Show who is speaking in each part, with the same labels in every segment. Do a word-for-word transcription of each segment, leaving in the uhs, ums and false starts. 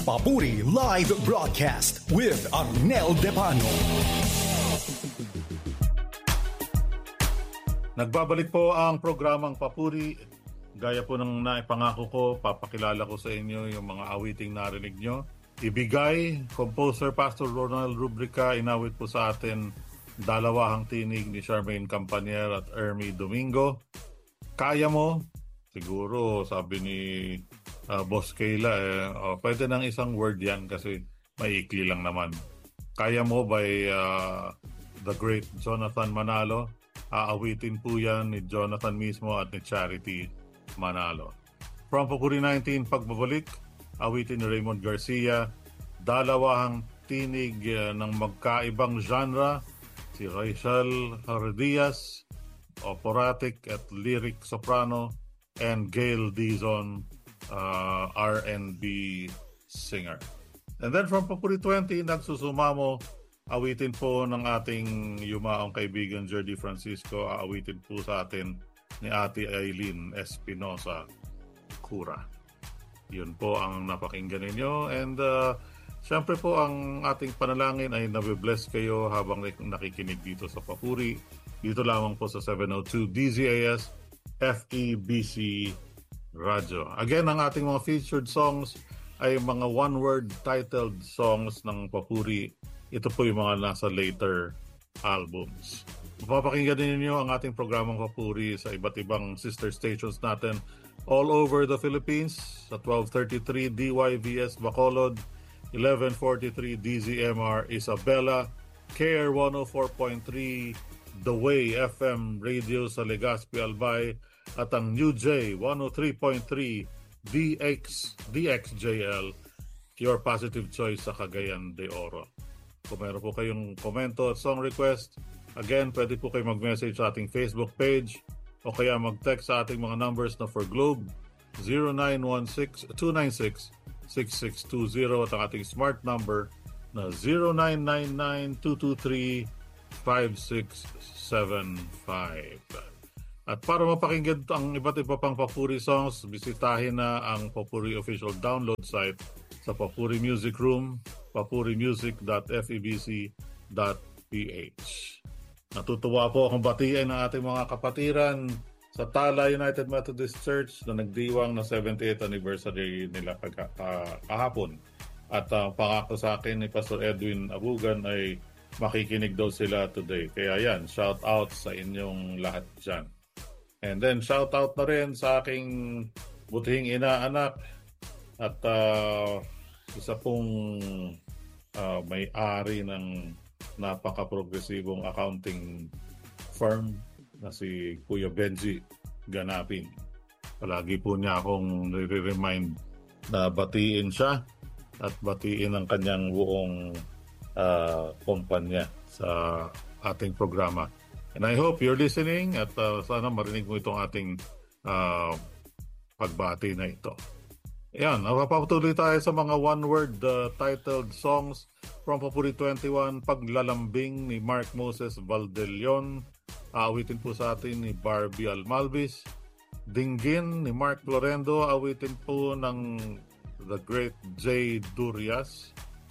Speaker 1: Papuri Live Broadcast with Arnel Depano.
Speaker 2: Nagbabalik po ang programang Papuri. Gaya po ng naipangako ko, papakilala ko sa inyo yung mga awiting narinig nyo. Ibigay, composer Pastor Ronald Rubrica, inawit po sa atin Dalawahang Tinig ni Charmaine Campanier at Ermi Domingo. Kaya Mo, siguro sabi ni uh, Boss Kayla, eh, oh, pwede nang isang word yan kasi maikli lang naman. Kaya Mo by uh, the great Jonathan Manalo. Aawitin po yan ni Jonathan mismo at ni Charity Manalo. From Papuri nineteen, pagbabalik, awitin ni Raymond Garcia, Dalawahang Tinig uh, ng magkaibang genre, si Rachel Herdias, operatic at lyric soprano, and Gail Dizon, uh, R and B singer. And then from Papuri twenty, nagsusumamo, awitin po ng ating yumaong kaibigan Jerdy Francisco, aawitin po sa atin ni Ate Aileen Espinosa Cura. Yun po ang napakinggan ninyo. And uh, syempre po ang ating panalangin ay nabibless kayo habang nakikinig dito sa Papuri. Dito lamang po sa seven oh two D Z A S F E B C Radio. Again, ang ating mga featured songs ay mga one-word titled songs ng Papuri. Ito po yung mga nasa later albums. Mapapakinggan ninyo ang ating programang Papuri sa iba't ibang sister stations natin all over the Philippines, sa twelve thirty-three D Y V S Bacolod, eleven forty-three D Z M R Isabela, K R one oh four point three The Way F M Radio sa Legazpi, Albay, at ang New J one oh three point three D X D X J L, your positive choice sa Cagayan de Oro. Kung meron po kayong komento at song request, again, pwede po kayo mag-message sa ating Facebook page o kaya mag-text sa ating mga numbers na for Globe zero nine one six two nine six six six two zero at ang ating smart number na zero nine nine nine two two three five six seven five. At para mapakinggan ang iba't iba pang Papuri songs, bisitahin na ang Papuri official download site sa Papuri Music Room, papuri music dot f e b c dot p h. Natutuwa po akong batiin ng ating mga kapatiran sa Tala United Methodist Church na nagdiwang na seventieth anniversary nila kag- uh, kahapon. At uh, pangako sa akin ni Pastor Edwin Abugan ay makikinig daw sila today. Kaya yan, shout out sa inyong lahat dyan. And then shout out na rin sa aking butihing inaanak at uh, isa pong uh, may-ari ng napaka-progresibong accounting firm na si Kuya Benji Ganapin. Palagi po niya akong nire-remind na batiin siya at batiin ang kanyang buong uh, kumpanya sa ating programa. And I hope you're listening at uh, sana marinig mo itong ating uh, pagbati na ito. Ayan, napapatuloy tayo sa mga one-word uh, titled songs from Papuri twenty-one, Paglalambing ni Mark Moses Valdelion. Aawitin po sa atin ni Barbie Almalvis. Dinggin ni Mark Florendo. Aawitin po ng the great J. Durias.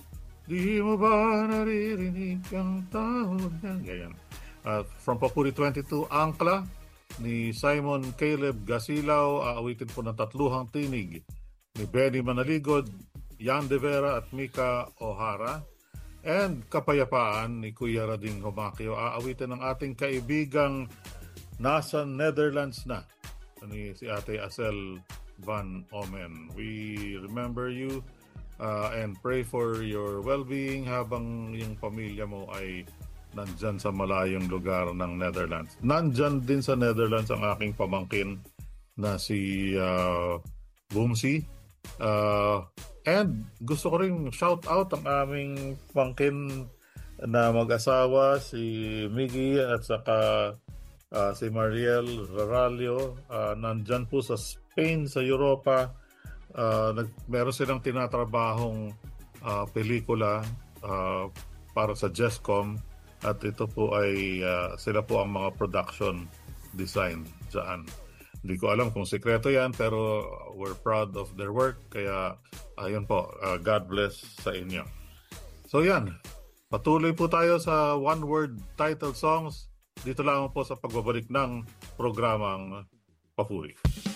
Speaker 2: Di mo ba naririnig ang tawag niya? Ganyan. Uh, from Papuri twenty-two, Angkla ni Simon Caleb Gasilaw. Aawitin po ng Tatluhang Tinig ni Benny Manaligod, Jan De Vera at Mika O'Hara. And Kapayapaan ni Kuya Rading Humakio. Aawitin ng ating kaibigang nasa Netherlands na, ni si Ate Asel Van Omen. We remember you uh, and pray for your well-being habang yung pamilya mo ay nandyan sa malayong lugar ng Netherlands. Nandyan din sa Netherlands ang aking pamangkin na si uh, Boomsy. Uh, and gusto ko rin shout out ang aming pamangkin na mag-asawa, si Miggy at saka uh, si Mariel Raralio. Uh, nandyan po sa Spain, sa Europa. Uh, nag, meron silang tinatrabahong uh, pelikula uh, para sa Jescom. At ito po ay uh, sila po ang mga production design dyan. Hindi ko alam kung sekreto yan, pero we're proud of their work. Kaya, ayun po, uh, God bless sa inyo. So yan, patuloy po tayo sa one-word title songs. Dito lang po sa pagbabalik ng programang Papuri.